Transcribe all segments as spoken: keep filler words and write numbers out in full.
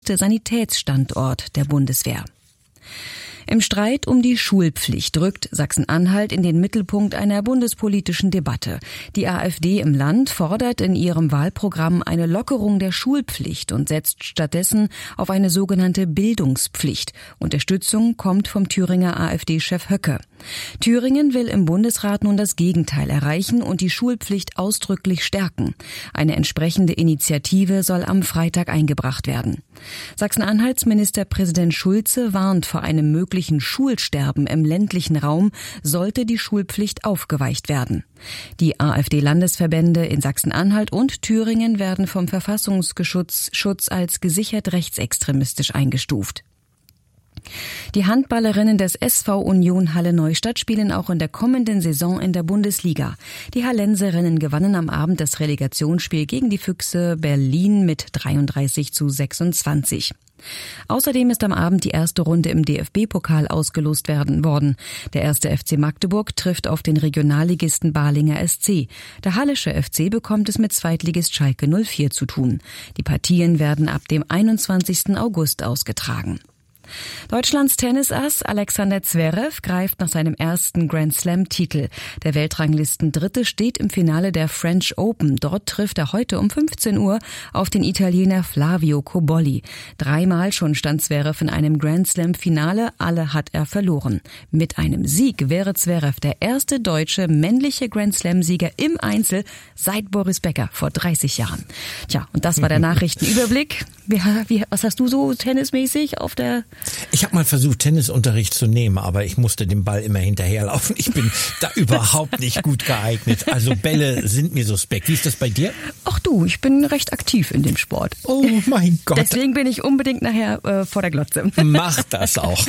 größte Sanitätsstandort der Bundeswehr. Im Streit um die Schulpflicht rückt Sachsen-Anhalt in den Mittelpunkt einer bundespolitischen Debatte. Die AfD im Land fordert in ihrem Wahlprogramm eine Lockerung der Schulpflicht und setzt stattdessen auf eine sogenannte Bildungspflicht. Unterstützung kommt vom Thüringer AfD-Chef Höcke. Thüringen will im Bundesrat nun das Gegenteil erreichen und die Schulpflicht ausdrücklich stärken. Eine entsprechende Initiative soll am Freitag eingebracht werden. Sachsen-Anhalts Ministerpräsident Schulze warnt vor einem möglichen Schulsterben im ländlichen Raum, sollte die Schulpflicht aufgeweicht werden. Die AfD-Landesverbände in Sachsen-Anhalt und Thüringen werden vom Verfassungsschutz Schutz als gesichert rechtsextremistisch eingestuft. Die Handballerinnen des S V Union Halle-Neustadt spielen auch in der kommenden Saison in der Bundesliga. Die Hallenserinnen gewannen am Abend das Relegationsspiel gegen die Füchse Berlin mit dreiunddreißig zu sechsundzwanzig. Außerdem ist am Abend die erste Runde im D F B-Pokal ausgelost werden worden. Der erste F C Magdeburg trifft auf den Regionalligisten Balinger S C. Der Hallische F C bekommt es mit Zweitligist Schalke null vier zu tun. Die Partien werden ab dem einundzwanzigsten August ausgetragen. Deutschlands Tennisass Alexander Zverev greift nach seinem ersten Grand-Slam-Titel. Der Weltranglisten-Dritte steht im Finale der French Open. Dort trifft er heute um fünfzehn Uhr auf den Italiener Flavio Cobolli. Dreimal schon stand Zverev in einem Grand-Slam-Finale, alle hat er verloren. Mit einem Sieg wäre Zverev der erste deutsche männliche Grand-Slam-Sieger im Einzel seit Boris Becker vor dreißig Jahren. Tja, und das war der Nachrichtenüberblick. Wie, wie, was hast du so tennismäßig auf der... Ich habe mal versucht, Tennisunterricht zu nehmen, aber ich musste dem Ball immer hinterherlaufen. Ich bin da überhaupt nicht gut geeignet. Also Bälle sind mir suspekt. Wie ist das bei dir? Ach du, ich bin recht aktiv in dem Sport. Oh mein Gott. Deswegen bin ich unbedingt nachher äh, vor der Glotze. Mach das auch.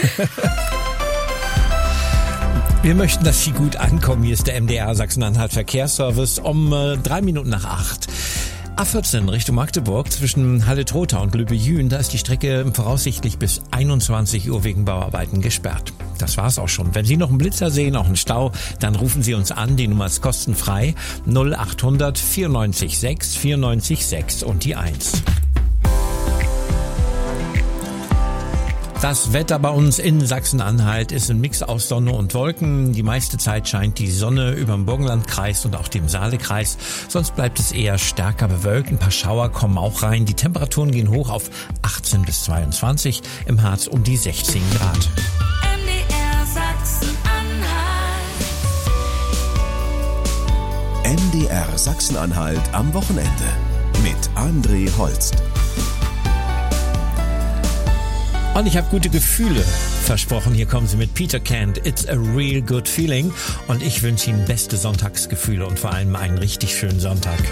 Wir möchten, dass Sie gut ankommen. Hier ist der M D R Sachsen-Anhalt Verkehrsservice um äh, drei Minuten nach acht. A vierzehn Richtung Magdeburg zwischen Halle-Trotha und Lübbe-Jühen, da ist die Strecke voraussichtlich bis einundzwanzig Uhr wegen Bauarbeiten gesperrt. Das war's auch schon. Wenn Sie noch einen Blitzer sehen, auch einen Stau, dann rufen Sie uns an. Die Nummer ist kostenfrei null achthundert vierundneunzig sechs vierundneunzig sechs und die eins. Das Wetter bei uns in Sachsen-Anhalt ist ein Mix aus Sonne und Wolken. Die meiste Zeit scheint die Sonne über dem Burgenlandkreis und auch dem Saalekreis. Sonst bleibt es eher stärker bewölkt. Ein paar Schauer kommen auch rein. Die Temperaturen gehen hoch auf achtzehn bis zweiundzwanzig. Im Harz um die sechzehn Grad. M D R Sachsen-Anhalt. M D R Sachsen-Anhalt am Wochenende mit André Holst. Und ich habe gute Gefühle versprochen. Hier kommen Sie mit Peter Kent. It's a real good feeling. Und ich wünsche Ihnen beste Sonntagsgefühle und vor allem einen richtig schönen Sonntag.